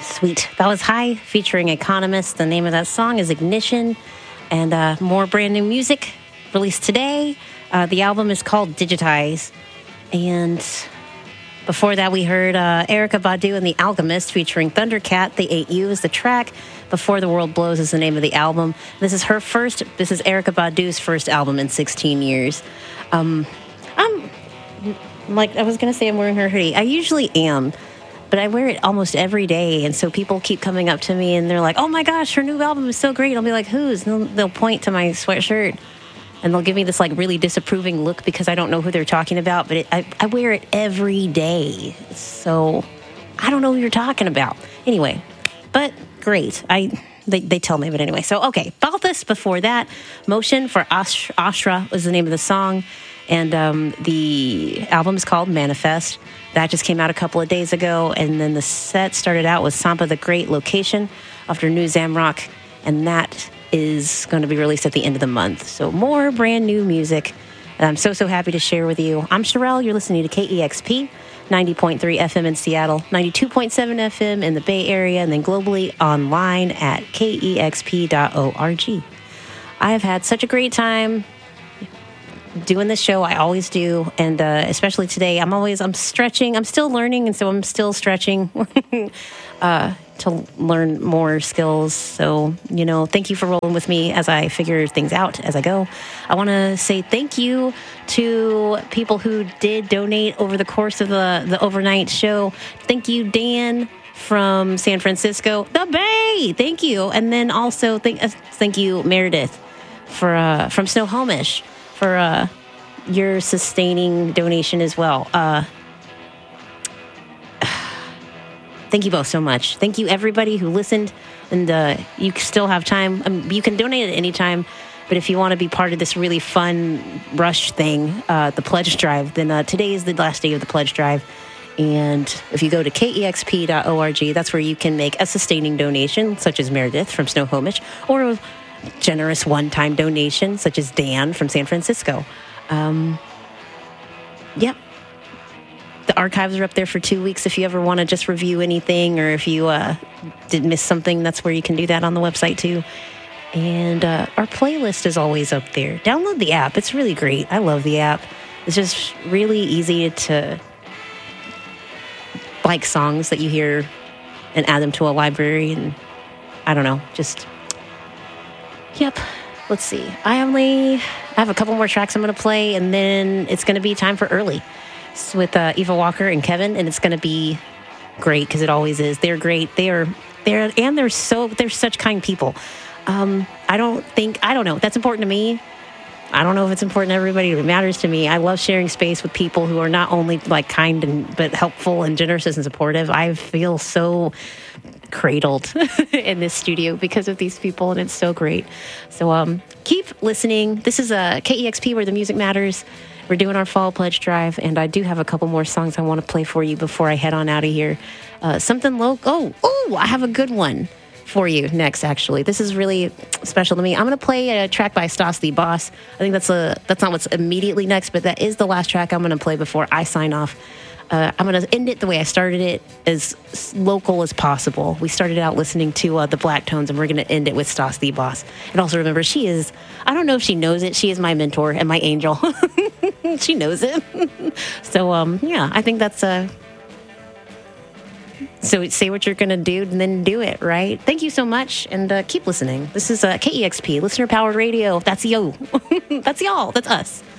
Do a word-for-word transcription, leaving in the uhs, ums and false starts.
Sweet. That was High featuring Economist. The name of that song is Ignition. And uh, more brand new music released today. Uh, the album is called Digitize. And before that, we heard uh, Erykah Badu and The Alchemist featuring Thundercat. The eight U is the track. Before the World Blows is the name of the album. This is her first, this is Erykah Badu's first album in sixteen years. Um, I'm, like, I was going to say I'm wearing her hoodie. I usually am. But I wear it almost every day, and so people keep coming up to me, and they're like, oh, my gosh, her new album is so great. I'll be like, whose? And they'll, they'll point to my sweatshirt, and they'll give me this, like, really disapproving look because I don't know who they're talking about, but it, I, I wear it every day. So I don't know who you're talking about. Anyway, but great. I they, they tell me, but anyway. So, okay, Balthus before that. Motion for Ash- Ashra was the name of the song, and um, the album is called Manifest. That just came out a couple of days ago, and then the set started out with Sampa the Great, Location, after New Zamrock, and that is going to be released at the end of the month. So more brand new music that I'm so, so happy to share with you. I'm Sherelle. You're listening to K E X P, ninety point three F M in Seattle, ninety-two point seven F M in the Bay Area, and then globally online at K E X P dot org. I have had such a great time doing this show. I always do, and uh, especially today, I'm always I'm stretching. I'm still learning, and so I'm still stretching uh, to learn more skills. So, you know, thank you for rolling with me as I figure things out as I go. I want to say thank you to people who did donate over the course of the the overnight show. Thank you, Dan from San Francisco, the Bay. Thank you, and then also thank uh, thank you, Meredith, for uh, from Snohomish. For uh, your sustaining donation as well. Uh, thank you both so much. Thank you, everybody who listened. And uh, you still have time. Um, you can donate at any time. But if you want to be part of this really fun rush thing, uh, the pledge drive, then uh, today is the last day of the pledge drive. And if you go to K E X P dot org, that's where you can make a sustaining donation, such as Meredith from Snohomish, or a generous one-time donation, such as Dan from San Francisco. Um, yep. The archives are up there for two weeks if you ever want to just review anything, or if you uh, did miss something, that's where you can do that on the website too. And uh, our playlist is always up there. Download the app. It's really great. I love the app. It's just really easy to like songs that you hear and add them to a library, and I don't know, just... Yep. Let's see. I only I have a couple more tracks I'm going to play, and then it's going to be time for early. It's with uh, Eva Walker and Kevin, and it's going to be great because it always is. They're great. They are they're and they're so they're such kind people. Um, I don't think I don't know. That's important to me. I don't know if it's important to everybody, but it matters to me. I love sharing space with people who are not only like kind and but helpful and generous and supportive. I feel so cradled in this studio because of these people, and it's so great. So um, keep listening. This is a K E X P where the music matters. We're doing our fall pledge drive, and I do have a couple more songs I want to play for you before I head on out of here. Uh, something low. Oh, oh, I have a good one for you next. Actually, this is really special to me. I'm going to play a track by Stas the Boss. I think that's a that's not what's immediately next, but that is the last track I'm going to play before I sign off. Uh, I'm going to end it the way I started it, as local as possible. We started out listening to uh, the Black Tones, and we're going to end it with Stas the Boss. And also remember, she is, I don't know if she knows it, she is my mentor and my angel. She knows it. So, um, yeah, I think that's a... So say what you're going to do and then do it, right? Thank you so much, and uh, keep listening. This is uh, K E X P, Listener Powered Radio. That's yo. That's y'all. That's us.